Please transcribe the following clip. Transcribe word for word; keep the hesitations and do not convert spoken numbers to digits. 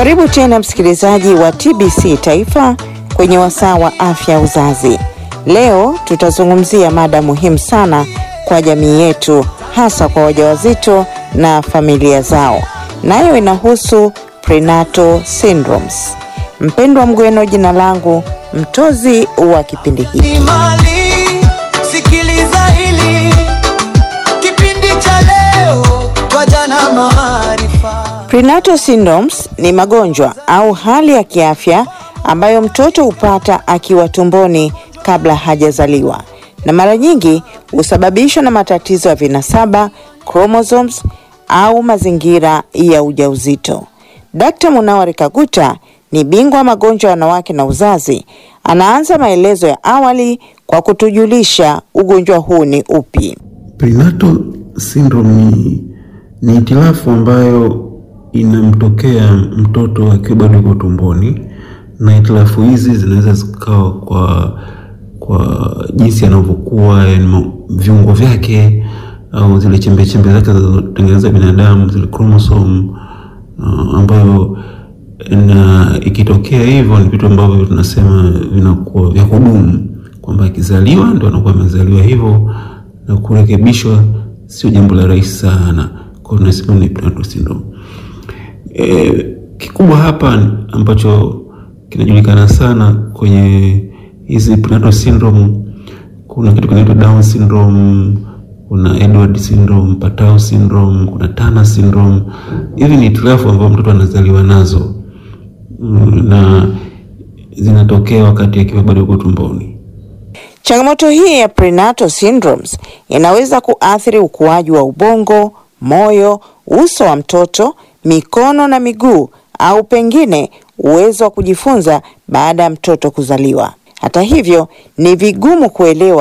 Karibu tena msikilizaji wa T B C Taifa kwenye wasaa wa afya uzazi. Leo tutazungumzia mada muhimu sana kwa jamii yetu, hasa kwa wajawazito na familia zao. Nayo inahusu prenatal syndromes. Mpendwa Mgweno jina langu, mtozi wa kipindi hiki. Sikiliza hili kipindi cha leo kwa jana maarifa. Prenatal syndromes ni magonjwa au hali ya kiafya ambayo mtoto hupata akiwa tumboni kabla hajazaliwa, na mara nyingi husababishwa na matatizo ya vinasaba, chromosomes au mazingira ya ujauzito. Daktari Munawari Kaguta ni bingwa wa magonjwa ya wanawake na uzazi. Anaanza maelezo ya awali kwa kutujulisha ugonjwa huu ni upi. Prenatal syndrome ni, ni hitilafu ambayo inamtokea mtoto akiwa bado yuko tumboni, na hitilafu hizi zinaweza zikawa kwa kwa jinsi anavyokuwa, yani viungo vyake au zile chembe chembe zake zinazotengeneza binadamu, zile chromosome uh, ambayo na ikitokea hivyo ni vitu ambavyo tunasema vinakuwa vya kudumu, kwamba akizaliwa ndio anakuwa amezaliwa hivyo, na kurekebishwa sio jambo la rahisi sana. Kwa tunasema ni prenatal syndrome. E, kikubwa hapa ambacho kinajulikana sana kwenye hizi prenatal syndrome, kuna kitu kinaitwa Down syndrome, kuna Edward syndrome, Patau syndrome, kuna Turner syndrome. Hivi ni hitilafu ambazo mtoto anazaliwa nazo na zinatokea wakati akiwa bado yuko tumboni. Changamoto hii ya prenatal syndromes inaweza kuathiri ukuaji wa ubongo, moyo, uso wa mtoto, mikono na miguu, au pengine uwezo wa kujifunza baada ya mtoto kuzaliwa. Hata hivyo, ni vigumu kuelewa